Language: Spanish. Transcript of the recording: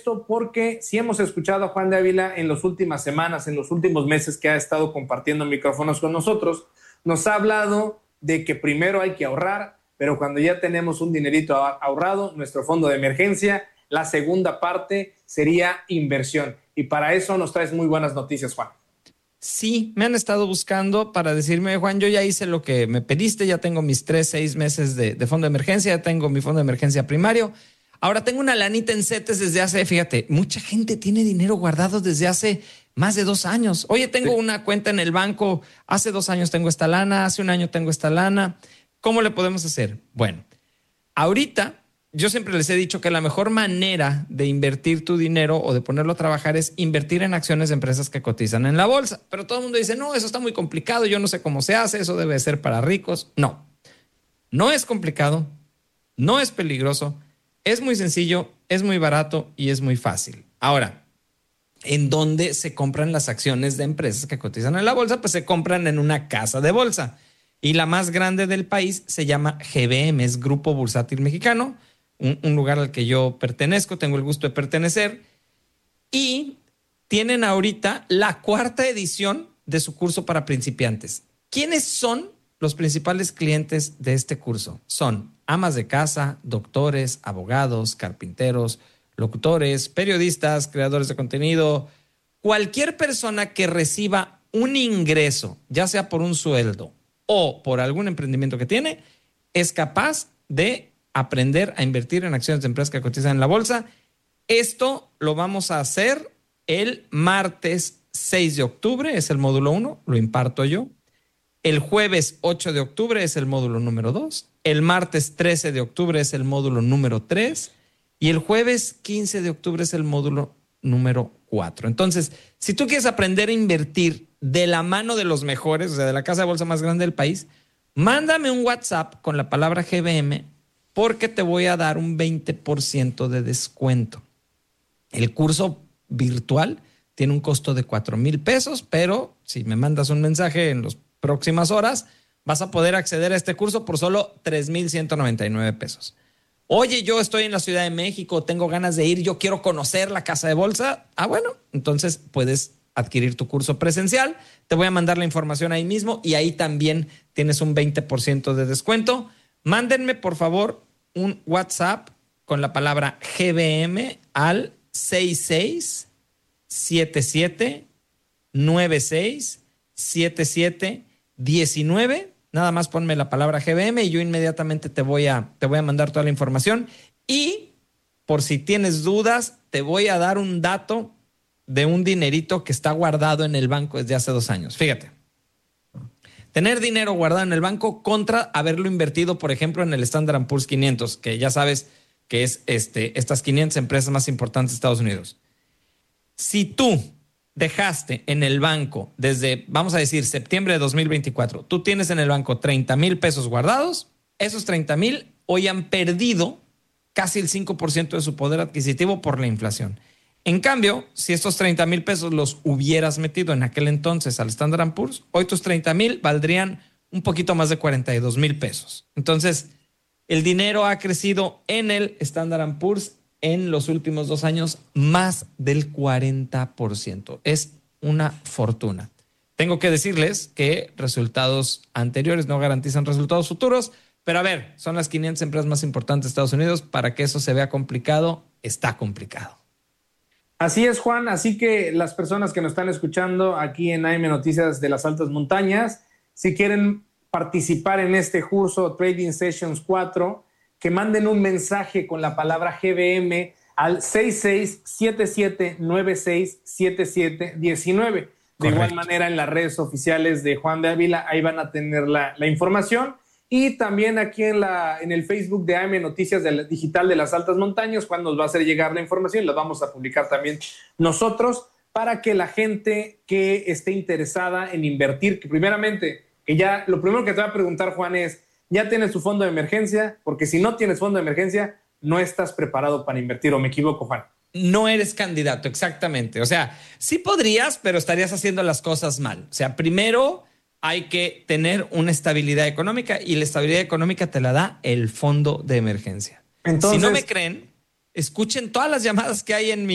esto porque sí hemos escuchado a Juan de Ávila en las últimas semanas, en los últimos meses que ha estado compartiendo micrófonos con nosotros. Nos ha hablado de que primero hay que ahorrar, pero cuando ya tenemos un dinerito ahorrado, nuestro fondo de emergencia, la segunda parte sería inversión. Y para eso nos traes muy buenas noticias, Juan. Sí, me han estado buscando para decirme, Juan, yo ya hice lo que me pediste, ya tengo mis 6 meses de fondo de emergencia, ya tengo mi fondo de emergencia primario. Ahora tengo una lanita en CETES desde hace, fíjate, mucha gente tiene dinero guardado desde hace más de 2 años. Oye, tengo una cuenta en el banco, hace 2 años tengo esta lana, hace un año tengo esta lana. ¿Cómo le podemos hacer? Bueno, ahorita yo siempre les he dicho que la mejor manera de invertir tu dinero o de ponerlo a trabajar es invertir en acciones de empresas que cotizan en la bolsa. Pero todo el mundo dice, no, eso está muy complicado, yo no sé cómo se hace, eso debe ser para ricos. No, no es complicado, no es peligroso, es muy sencillo, es muy barato y es muy fácil. Ahora, ¿en dónde se compran las acciones de empresas que cotizan en la bolsa? Pues se compran en una casa de bolsa. Y la más grande del país se llama GBM, es Grupo Bursátil Mexicano, un lugar al que yo pertenezco, tengo el gusto de pertenecer. Y tienen ahorita la 4ª edición de su curso para principiantes. ¿Quiénes son los principales clientes de este curso? Son amas de casa, doctores, abogados, carpinteros, locutores, periodistas, creadores de contenido, cualquier persona que reciba un ingreso, ya sea por un sueldo o por algún emprendimiento que tiene, es capaz de aprender a invertir en acciones de empresas que cotizan en la bolsa. Esto lo vamos a hacer el martes 6 de octubre, es el módulo 1, lo imparto yo. El jueves 8 de octubre es el módulo número 2. El martes 13 de octubre es el módulo número 3. Y el jueves 15 de octubre es el módulo número 4. Entonces, si tú quieres aprender a invertir de la mano de los mejores, o sea, de la casa de bolsa más grande del país, mándame un WhatsApp con la palabra GBM porque te voy a dar un 20% de descuento. El curso virtual tiene un costo de 4,000 pesos, pero si me mandas un mensaje en las próximas horas, vas a poder acceder a este curso por solo 3,199 pesos. Oye, yo estoy en la Ciudad de México, tengo ganas de ir, yo quiero conocer la casa de bolsa. Ah, bueno, entonces puedes adquirir tu curso presencial. Te voy a mandar la información ahí mismo y ahí también tienes un 20% de descuento. Mándenme, por favor, un WhatsApp con la palabra GBM al 6677967719. Nada más ponme la palabra GBM y yo inmediatamente te voy a mandar toda la información. Y por si tienes dudas, te voy a dar un dato de un dinerito que está guardado en el banco desde hace 2 años. Fíjate, tener dinero guardado en el banco contra haberlo invertido, por ejemplo, en el Standard & Poor's 500, que ya sabes que es estas 500 empresas más importantes de Estados Unidos. Si tú dejaste en el banco desde, vamos a decir, septiembre de 2024, tú tienes en el banco 30,000 pesos guardados, esos 30,000 hoy han perdido casi el 5% de su poder adquisitivo por la inflación. En cambio, si estos 30,000 pesos los hubieras metido en aquel entonces al Standard & Poor's, hoy tus 30,000 valdrían un poquito más de 42,000 pesos. Entonces, el dinero ha crecido en el Standard & Poor's en los últimos 2 años más del 40%. Es una fortuna. Tengo que decirles que resultados anteriores no garantizan resultados futuros, pero a ver, son las 500 empresas más importantes de Estados Unidos. Para que eso se vea complicado, está complicado. Así es, Juan. Así que las personas que nos están escuchando aquí en AM Noticias de las Altas Montañas, si quieren participar en este curso Trading Sessions 4, que manden un mensaje con la palabra GBM al 6677967719. De igual manera, en las redes oficiales de Juan de Ávila, ahí van a tener la información. Y también aquí en el Facebook de AM Noticias Digital de las Altas Montañas, Juan nos va a hacer llegar la información, la vamos a publicar también nosotros, para que la gente que esté interesada en invertir, que primeramente, que ya lo primero que te va a preguntar, Juan, es, ¿ya tienes tu fondo de emergencia? Porque si no tienes fondo de emergencia, no estás preparado para invertir, ¿o me equivoco, Juan? No eres candidato, exactamente. O sea, sí podrías, pero estarías haciendo las cosas mal. O sea, primero hay que tener una estabilidad económica y la estabilidad económica te la da el fondo de emergencia. Entonces, si no me creen, escuchen todas las llamadas que hay en mi